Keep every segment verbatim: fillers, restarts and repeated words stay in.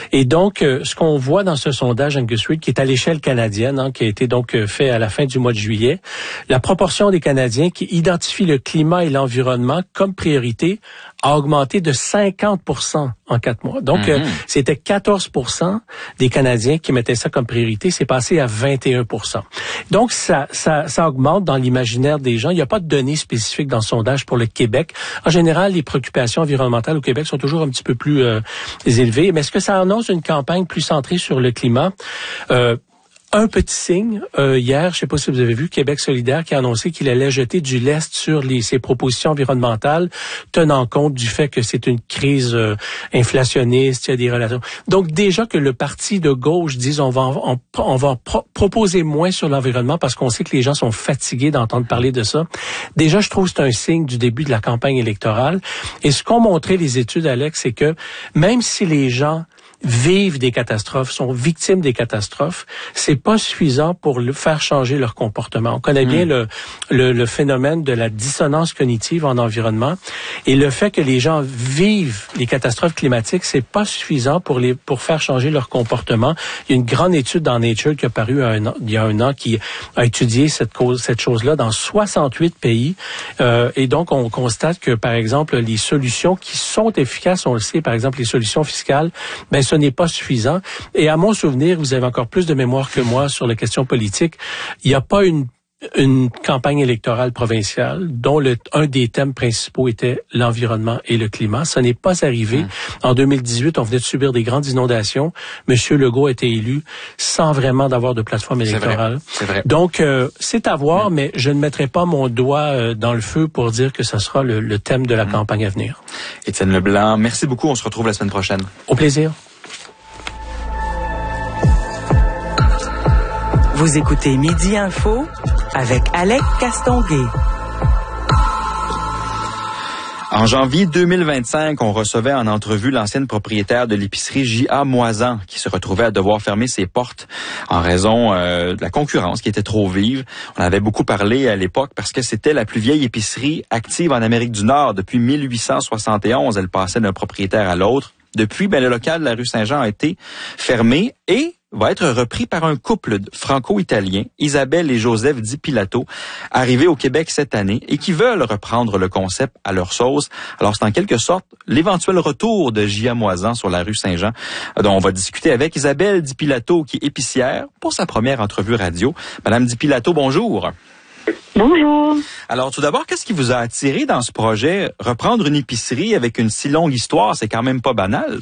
Et donc, euh, ce qu'on voit dans ce sondage Angus Reid, qui est à l'échelle canadienne, hein, qui a été donc fait à la fin du mois de juillet, la proportion des Canadiens qui identifient le climat et l'environnement comme priorité a augmenté de cinquante pour cent en quatre mois. Donc, mm-hmm. euh, c'était quatorze pour cent des Canadiens qui mettaient ça comme priorité. C'est passé à vingt et un pour cent. Donc, ça, ça, ça augmente dans l'imaginaire des gens. Il n'y a pas de données spécifiques dans le sondage pour le Québec. En général, les préoccupations environnementales au Québec sont toujours un petit peu plus euh, élevées. Mais est-ce que ça annonce une campagne plus centrée sur le climat? Euh, Un petit signe, euh, hier, je sais pas si vous avez vu, Québec solidaire qui a annoncé qu'il allait jeter du lest sur les, ses propositions environnementales, tenant compte du fait que c'est une crise euh, inflationniste, il y a des relations. Donc déjà que le parti de gauche dise on va on, on va pro- proposer moins sur l'environnement parce qu'on sait que les gens sont fatigués d'entendre parler de ça. Déjà, je trouve que c'est un signe du début de la campagne électorale. Et ce qu'ont montré les études, Alex, c'est que même si les gens vivent des catastrophes, sont victimes des catastrophes, c'est pas suffisant pour le faire changer leur comportement. On connaît bien mmh. le, le, le phénomène de la dissonance cognitive en environnement et le fait que les gens vivent les catastrophes climatiques, c'est pas suffisant pour les pour faire changer leur comportement. Il y a une grande étude dans Nature qui a paru un an, il y a un an qui a étudié cette cause, cette chose-là dans soixante-huit pays euh, et donc on constate que par exemple les solutions qui sont efficaces, on le sait, par exemple les solutions fiscales, ben ce n'est pas suffisant. Et à mon souvenir, vous avez encore plus de mémoire que moi sur la question politique, il n'y a pas une une campagne électorale provinciale dont le, un des thèmes principaux était l'environnement et le climat. Ça n'est pas arrivé. Mmh. En deux mille dix-huit, on venait de subir des grandes inondations. Monsieur Legault a été élu sans vraiment d'avoir de plateforme électorale. C'est vrai. C'est vrai. Donc, euh, c'est à voir, mmh. mais je ne mettrai pas mon doigt euh, dans le feu pour dire que ça sera le, le thème de la mmh. campagne à venir. Étienne Leblanc, merci beaucoup. On se retrouve la semaine prochaine. Au plaisir. Vous écoutez Midi Info avec Alex Castonguay. En janvier deux mille vingt-cinq, on recevait en entrevue l'ancienne propriétaire de l'épicerie J A Moisan qui se retrouvait à devoir fermer ses portes en raison euh, de la concurrence qui était trop vive. On avait beaucoup parlé à l'époque parce que c'était la plus vieille épicerie active en Amérique du Nord. Depuis mille huit cent soixante et onze, elle passait d'un propriétaire à l'autre. Depuis, ben, le local de la rue Saint-Jean a été fermé et va être repris par un couple franco-italien, Isabelle et Joseph Di Pilato, arrivés au Québec cette année et qui veulent reprendre le concept à leur sauce. Alors, c'est en quelque sorte l'éventuel retour de J A Moisan sur la rue Saint-Jean, dont on va discuter avec Isabelle Di Pilato, qui est épicière, pour sa première entrevue radio. Madame Di Pilato, bonjour. Bonjour. Alors, tout d'abord, qu'est-ce qui vous a attiré dans ce projet? Reprendre une épicerie avec une si longue histoire, c'est quand même pas banal.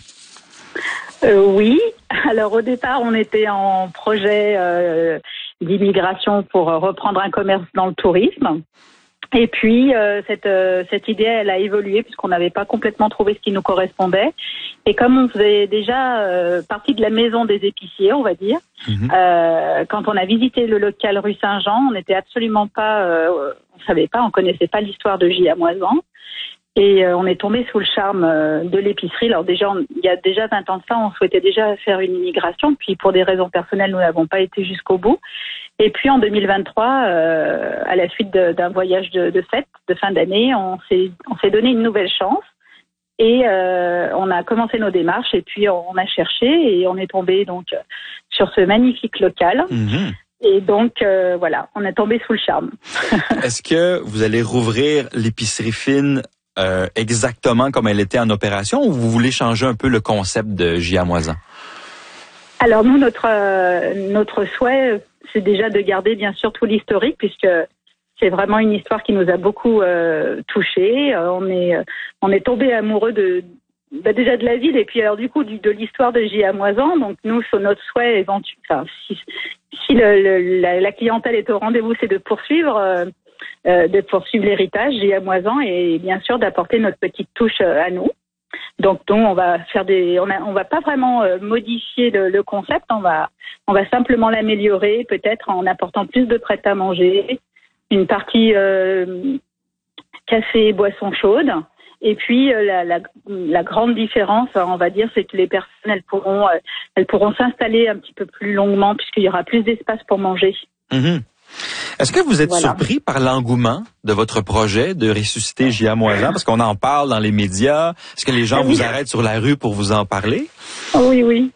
Euh, oui. Alors, au départ, on était en projet euh, d'immigration pour euh, reprendre un commerce dans le tourisme. Et puis, euh, cette, euh, cette idée, elle a évolué puisqu'on n'avait pas complètement trouvé ce qui nous correspondait. Et comme on faisait déjà euh, partie de la maison des épiciers, on va dire, mmh. euh, quand on a visité le local rue Saint-Jean, on n'était absolument pas, euh, on savait pas, on connaissait pas l'histoire de J A Moisan. Et euh, on est tombé sous le charme euh, de l'épicerie. Alors déjà, on, il y a déjà vingt ans de ça, on souhaitait déjà faire une immigration. Puis pour des raisons personnelles, nous n'avons pas été jusqu'au bout. Et puis en deux mille vingt-trois, euh, à la suite de, d'un voyage de, de fête, de fin d'année, on s'est, on s'est donné une nouvelle chance. Et euh, on a commencé nos démarches et puis on a cherché et on est tombé donc sur ce magnifique local. Mmh. Et donc, euh, voilà, on est tombé sous le charme. Est-ce que vous allez rouvrir l'épicerie fine Euh, exactement comme elle était en opération ou vous voulez changer un peu le concept de J A Moisan? Alors nous, notre euh, notre souhait, c'est déjà de garder bien sûr tout l'historique puisque c'est vraiment une histoire qui nous a beaucoup euh, touchés. Euh, on est on est tombé amoureux de bah déjà de la ville et puis alors du coup du, de l'histoire de J A Moisan. Donc nous, sur notre souhait éventuel, enfin si si le, le, la, la clientèle est au rendez-vous, c'est de poursuivre. Euh, Euh, de poursuivre l'héritage J A Moisan et bien sûr d'apporter notre petite touche euh, à nous. Donc, donc on va faire des, on, a, on va pas vraiment euh, modifier le, le concept, on va, on va simplement l'améliorer, peut-être en apportant plus de prêt-à-manger, une partie euh, café, boisson chaude. Et puis euh, la, la, la grande différence, on va dire, c'est que les personnes elles pourront, euh, elles pourront s'installer un petit peu plus longuement puisqu'il y aura plus d'espace pour manger. Mmh. Est-ce que vous êtes voilà. surpris par l'engouement de votre projet de ressusciter J A Moisan? Parce qu'on en parle dans les médias. Est-ce que les gens ah oui. vous arrêtent sur la rue pour vous en parler? Oui, oui.